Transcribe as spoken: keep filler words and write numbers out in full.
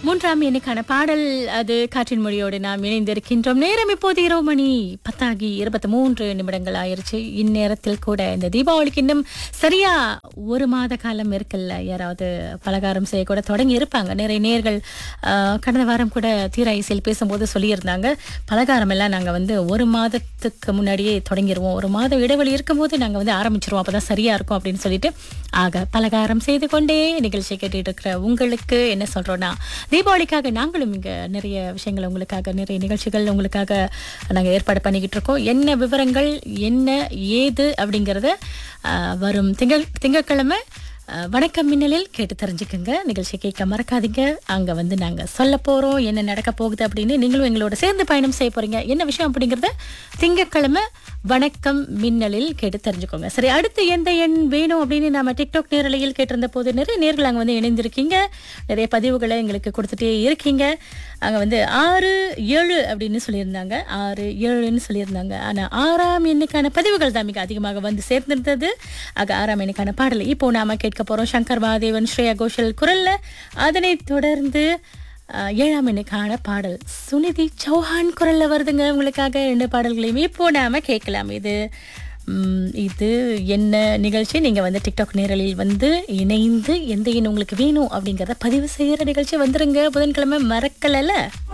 மூன்றாம் எண்ணுக்கான பாடல் அது காற்றின் மொழியோடு நாம் இணைந்திருக்கின்றோம். நேரம் இப்போது இரவு மணி பத்தாகி இருபத்தி மூன்று நிமிடங்கள் ஆயிருச்சு. இந்நேரத்தில் கூட இந்த தீபாவளிக்கு இன்னும் சரியா ஒரு மாத காலம் இருக்குல்ல, யாராவது பலகாரம் செய்ய கூட தொடங்கி இருப்பாங்க. நிறைய நேர்கள் ஆஹ், கடந்த வாரம் கூட தீரா இசையில் பேசும்போது சொல்லியிருந்தாங்க, பலகாரம் எல்லாம் நாங்கள் வந்து ஒரு மாதத்துக்கு முன்னாடியே தொடங்கிடுவோம், ஒரு மாதம் இடைவெளி இருக்கும்போது நாங்கள் வந்து ஆரம்பிச்சிருவோம், அப்பதான் சரியா இருக்கும் அப்படின்னு சொல்லிட்டு. ஆக பலகாரம் செய்து கொண்டே நிகழ்ச்சி கேட்டுட்டு இருக்கிற உங்களுக்கு என்ன சொல்றோம்னா, தீபாவளிக்காக நாங்களும் இங்க நிறைய விஷயங்கள் உங்களுக்காக, நிறைய நிகழ்ச்சிகள் உங்களுக்காக நாங்க ஏற்பாடு பண்ணிக்கிட்டு இருக்கோம். என்ன விவரங்கள் என்ன ஏது அப்படிங்கறத ஆஹ், வரும் திங்கள் திங்கட்கிழமை ஆஹ், வணக்கம் மின்னலில் கேட்டு தெரிஞ்சுக்குங்க. நிகழ்ச்சி கேட்க மறக்காதீங்க. அங்க வந்து நாங்க சொல்ல போறோம் என்ன நடக்க போகுது அப்படின்னு. நீங்களும் எங்களோட சேர்ந்து பயணம் செய்ய போறீங்க, என்ன விஷயம் அப்படிங்கறத திங்கட்கிழமை வணக்கம் மின்னலில் கேட்டு தெரிஞ்சுக்கோங்க. சரி, அடுத்து எந்த எண் வேணும் அப்படின்னு நாம டிக்டாக் நேரலையில் கேட்டிருந்த போது நிறைய நேர்கள் அங்க வந்து இணைந்திருக்கீங்க, நிறைய பதிவுகளை எங்களுக்கு கொடுத்துட்டே இருக்கீங்க. அங்க வந்து ஆறு ஏழு அப்படின்னு சொல்லியிருந்தாங்க, ஆறு ஏழுன்னு சொல்லியிருந்தாங்க. ஆனா ஆறாம் எண்ணுக்கான பதிவுகள் தான் மிக அதிகமாக வந்து சேர்ந்திருந்தது. ஆக ஆறாம் எண்ணுக்கான பாடல் இப்போ நாம கேட்க போறோம். சங்கர் மகாதேவன், ஸ்ரேயா கோஷல் குரல்ல. அதனைத் தொடர்ந்து அஹ், ஏழாம் எண்ணுக்கான பாடல் சுனிதி சௌஹான் குரல்ல வருதுங்க உங்களுக்காக. ரெண்டு பாடல்களையுமே இப்போ நாம கேட்கலாம். இது ம், இது என்ன நிகழ்ச்சி? நீங்க வந்து டிக்டாக் நேரலில் வந்து இணைந்து எந்த எண் உங்களுக்கு வேணும் அப்படிங்கறத பதிவு செய்யற நிகழ்ச்சி வந்துருங்க. புதன்கிழமை மறக்கலல.